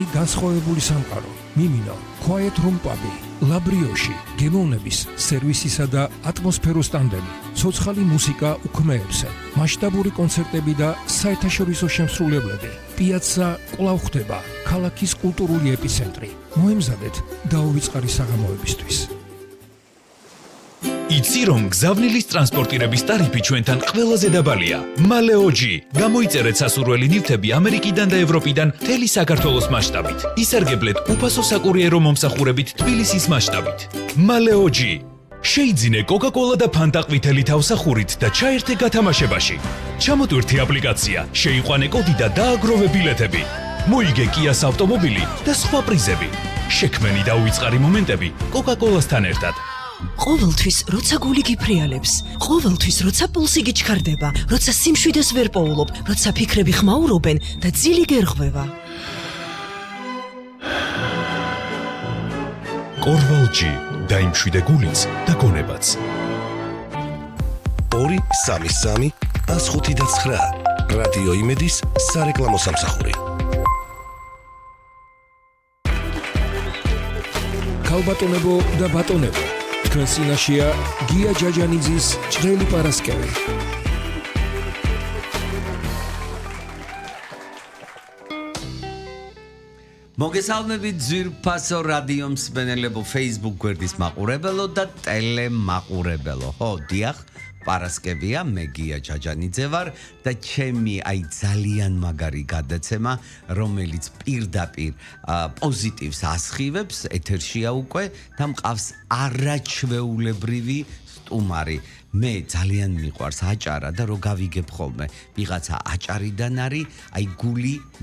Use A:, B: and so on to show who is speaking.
A: განსხვავებული სამყარო, მიმინო, Quiet Room Pub-ი, Labrioshi, გემოვნების, სერვისისა და ატმოსფეროს ტანდემი, ცოცხალი მუსიკა უქმეებზე, მასშტაბური კონცერტები და საერთაშორისო შემსრულებლები. პიაცა კვლავ ხდება ქალაქის კულტურული ეპიცენტრი. მოემზადეთ დაუვიწყარი საღამოებისთვის.
B: იცი რომ გზავნილის ტრანსპორტირების ტარიფი ჩვენთან ყველაზე დაბალია. მალეოჯი. გამოიწერეთ სასურველი ნივთები ამერიკიდან და ევროპიდან მთელი საქართველოს მასშტაბით. ისარგებლეთ უფასო საკურიერო მომსახურებით თბილისის მასშტაბით. მალეოჯი. შეიძინე კოკა-კოლა და ფანტა ყვითელი თავსახურით და ჩაერთე გათამაშებაში. ჩამოტვირთი აპლიკაცია, შეიყვანე კოდი და დააგროვე ბილეთები. მოიგე კიას ავტომობილი და სხვა პრიზები. შექმენი და უიწყარი მომენტები კოკა-კოლასთან ერთად.
C: ყოველთვის როცა გული გიფრიალებს, ყოველთვის როცა პულსი გიჩქარდება, როცა სიმშვიდეს ვერ პოულობ, როცა ფიქრები ხმაურობენ და ძილი გერღვევა.
B: კორვალჯი დაიმშვიდე გულიც და გონებაც.
D: 233 რადიო იმედის სარეკლამო სამსახური.
A: ქალბატონებო და ბატონებო, თქვენ წინაშეა გია ჯაჯანიძის ჭრელი პარასკევი.
E: მოგესალმებით ძვირფასო რადიო მსმენელებო, Facebook გვერდის მაყურებელო და ტელემაყურებელო. ხო, დიახ, პარასკევია, მე გია ჯაჯანიძე ვარ და ჩემი ძალიან მაგარი გადაცემა, რომელიც პირდაპირ პოზიტივს ასხივებს, ეთერშია უკვე და მყავს არაჩვეულებრივი სტუმარი. მე ძალიან მიყვარს აჭარა და რო გავიგებ ხოლმე, ვიღაცა აჭარიდან არის, აი გული